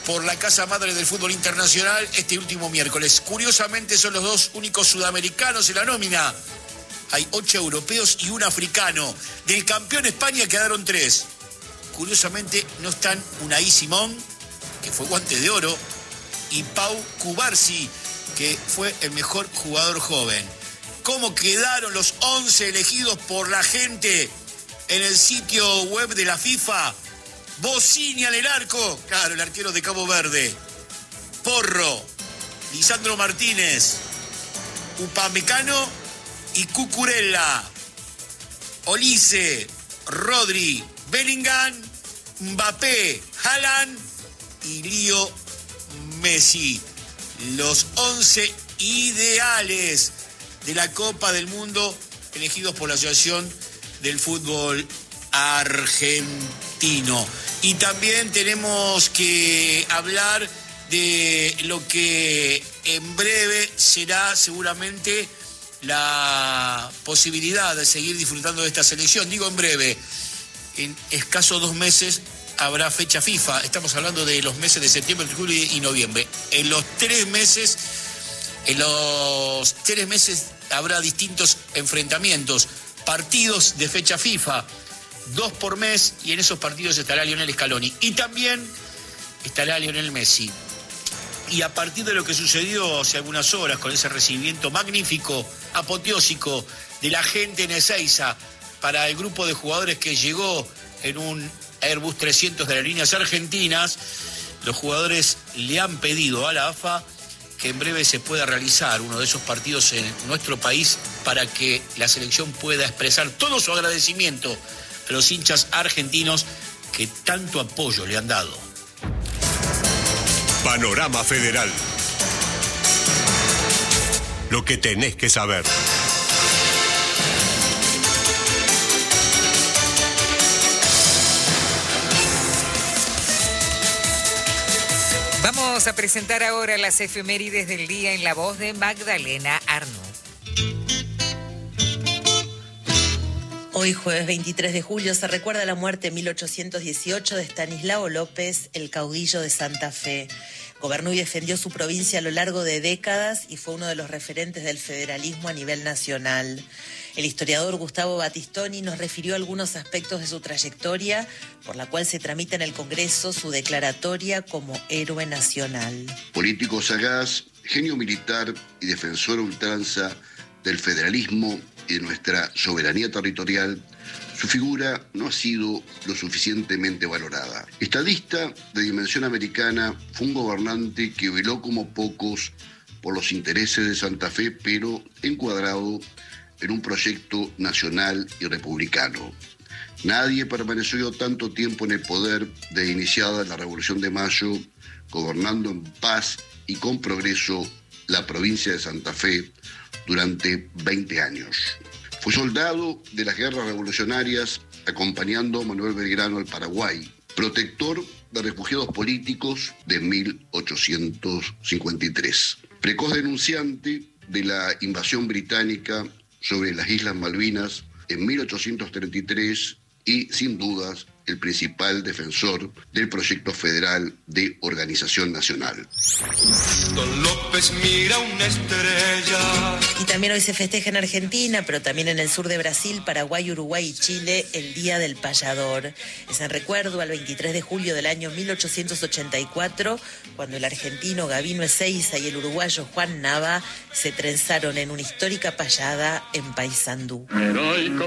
por la casa madre del fútbol internacional este último miércoles. Curiosamente son los dos únicos sudamericanos en la nómina. Hay 8 europeos y un africano. Del campeón España quedaron 3. Curiosamente no están Unai Simón, que fue guante de oro, y Pau Cubarsí, que fue el mejor jugador joven. ¿Cómo quedaron los 11 elegidos por la gente en el sitio web de la FIFA? Bocinian el arco, claro, el arquero de Cabo Verde. Porro, Lisandro Martínez, Upamecano y Cucurella. Olise, Rodri, Bellingham, Mbappé, Haaland y Leo Messi. Los 11 ideales de la Copa del Mundo elegidos por la Asociación del Fútbol Argentino. Y también tenemos que hablar de lo que en breve será seguramente la posibilidad de seguir disfrutando de esta selección. Digo en breve, en escasos 2 meses habrá fecha FIFA. Estamos hablando de los meses de septiembre, julio y noviembre. En los 3 meses habrá distintos enfrentamientos, partidos de fecha FIFA, 2 por mes, y en esos partidos estará Lionel Scaloni. Y también estará Lionel Messi. Y a partir de lo que sucedió hace algunas horas con ese recibimiento magnífico, apoteósico de la gente en Ezeiza para el grupo de jugadores que llegó en un Airbus 300 de las líneas argentinas, los jugadores le han pedido a la AFA que en breve se pueda realizar uno de esos partidos en nuestro país para que la selección pueda expresar todo su agradecimiento a los hinchas argentinos que tanto apoyo le han dado. Panorama Federal. Lo que tenés que saber. Vamos a presentar ahora las efemérides del día en la voz de Magdalena Arnaud. Hoy, jueves 23 de julio, se recuerda la muerte en 1818 de Estanislao López, el caudillo de Santa Fe. Gobernó y defendió su provincia a lo largo de décadas y fue uno de los referentes del federalismo a nivel nacional. El historiador Gustavo Battistoni nos refirió algunos aspectos de su trayectoria, por la cual se tramita en el Congreso su declaratoria como héroe nacional. Político sagaz, genio militar y defensor a ultranza del federalismo y de nuestra soberanía territorial, su figura no ha sido lo suficientemente valorada. Estadista de dimensión americana, fue un gobernante que veló como pocos por los intereses de Santa Fe, pero encuadrado en un proyecto nacional y republicano. Nadie permaneció tanto tiempo en el poder de iniciada la Revolución de Mayo, gobernando en paz y con progreso la provincia de Santa Fe durante 20 años. Fue soldado de las guerras revolucionarias, acompañando a Manuel Belgrano al Paraguay, protector de refugiados políticos de 1853. Precoz denunciante de la invasión británica sobre las Islas Malvinas en 1833 y, sin dudas, el principal defensor del proyecto federal de organización nacional. Don López mira una estrella. Y también hoy se festeja en Argentina, pero también en el sur de Brasil, Paraguay, Uruguay y Chile, el Día del Payador. Es en recuerdo al 23 de julio del año 1884, cuando el argentino Gabino Ezeiza y el uruguayo Juan Nava se trenzaron en una histórica payada en Paysandú. Heroico